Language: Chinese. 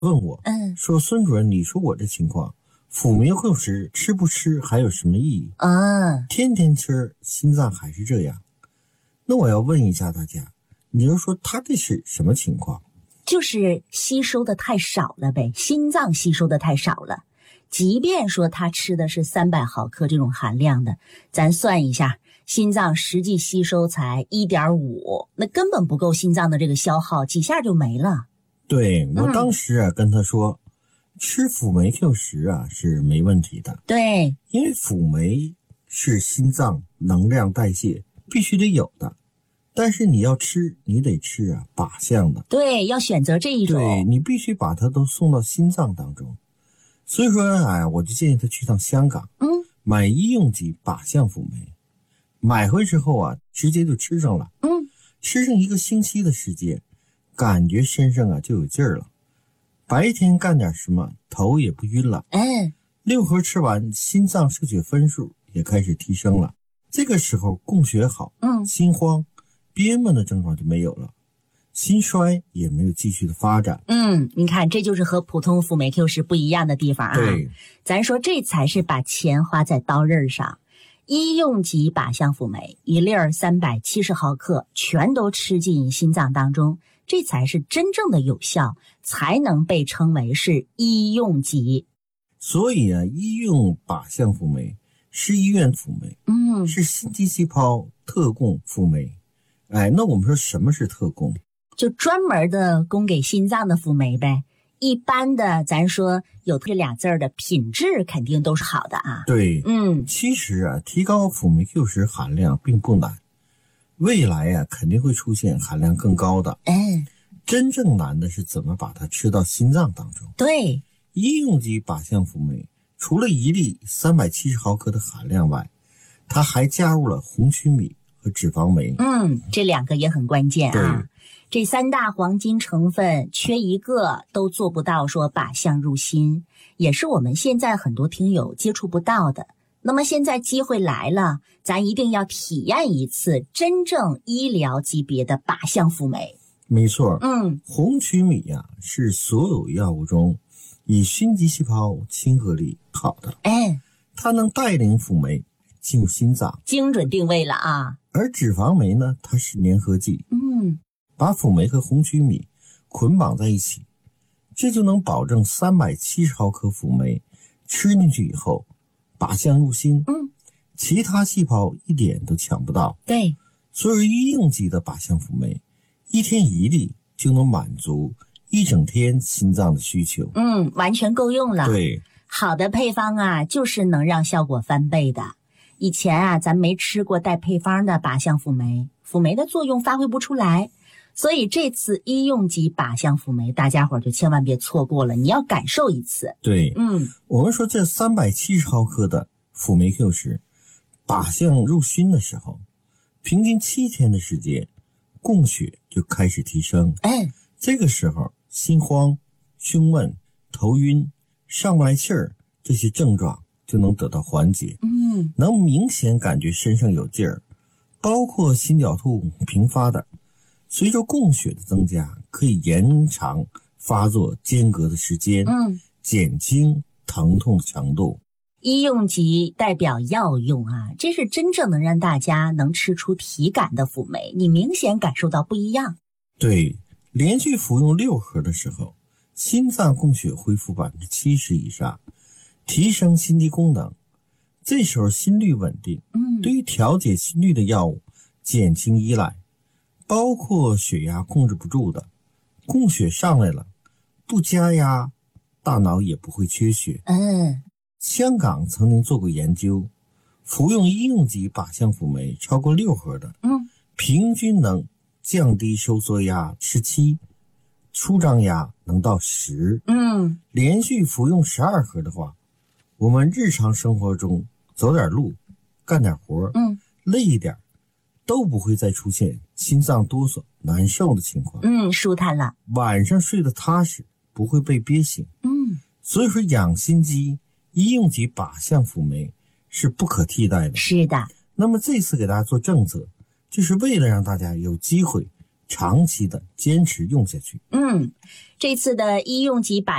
问我，说孙主任，你说我这情况，辅酶扣食吃不吃还有什么意义？天天吃，心脏还是这样。那我要问一下大家，你就说他这是什么情况？ 就是吸收的太少了呗，心脏吸收的太少了。即便说他吃的是300毫克这种含量的，咱算一下，心脏实际吸收才 1.5， 那根本不够心脏的这个消耗，几下就没了。 对，我当时跟他说，吃辅酶 Q 食是没问题的。 对， 因为辅酶是心脏能量代谢必须得有的，但是你要吃，你得吃靶向的。 对，要选择这一种。 对，你必须把它都送到心脏当中。所以说我就建议他去趟香港，买医用级靶向辅酶，买回之后直接就吃上了，吃上1个星期的时间，感觉身上就有劲儿了，白天干点什么头也不晕了，6盒吃完，心脏射血分数也开始提升了，这个时候供血好，心慌憋闷的症状就没有了，心衰也没有继续的发展。 你看这就是和普通辅酶 Q 食不一样的地方啊。 对， 咱说这才是把钱花在刀刃上。医用级靶向辅酶1粒370毫克全都吃进心脏当中，这才是真正的有效，才能被称为是医用级。 所以医用靶向辅酶是医院辅酶，是心肌细胞特供辅酶。那我们说什么是特供？ 就专门的供给心脏的辅酶呗。一般的咱说有这俩字的品质肯定都是好的啊。 对，其实提高辅酶 Q 食含量并不难，未来肯定会出现含量更高的。真正难的是怎么把它吃到心脏当中。 对， 医用级靶向辅酶除了1粒370毫克的含量外，它还加入了红曲米和脂肪酶。 这2个也很关键啊。 对， 这3大黄金成分缺一个都做不到说靶向入心，也是我们现在很多听友接触不到的。那么现在机会来了，咱一定要体验一次真正医疗级别的靶向辅酶。 没错，红曲米是所有药物中以心肌细胞亲和力好的，它能带领辅酶进入心脏， 精准定位了啊。 而脂肪酶呢，它是粘合剂，把辅酶和红曲米捆绑在一起，这就能保证370毫克辅酶吃进去以后靶向入心，其他细胞一点都抢不到。 对， 所以医用级的靶向辅酶1天1粒就能满足1整天心脏的需求。 完全够用了。 对， 好的配方就是能让效果翻倍的。以前咱没吃过带配方的靶向辅酶，辅酶的作用发挥不出来，所以这次医用级靶向辅酶大家伙就千万别错过了，你要感受一次。 对，我们说这370毫克的辅酶 Q 食靶向入心的时候，平均7天的时间供血就开始提升。这个时候心慌、胸闷、头晕、上不来气儿这些症状就能得到缓解，能明显感觉身上有劲儿，包括心绞痛频发的，随着供血的增加，可以延长发作间隔的时间，减轻疼痛强度。 医用级代表药用这是真正能让大家能吃出体感的辅酶，你明显感受到不一样。 对，连续服用6盒的时候，心脏供血恢复70%以上，提升心肌功能，这时候心率稳定，对于调节心率的药物减轻依赖，包括血压控制不住的，供血上来了，不加压，大脑也不会缺血。香港曾经做过研究，服用医用级靶向辅酶超过6盒的，平均能降低收缩压17%，舒张压能到10%。连续服用12盒的话，我们日常生活中走点路、干点活，累一点，都不会再出现心脏哆嗦、难受的情况。 舒坦了， 晚上睡得踏实，不会被憋醒。所以说养心肌医用级靶向辅酶是不可替代的。 是的。 那么这次给大家做政策，就是为了让大家有机会长期的坚持用下去。 这次的医用级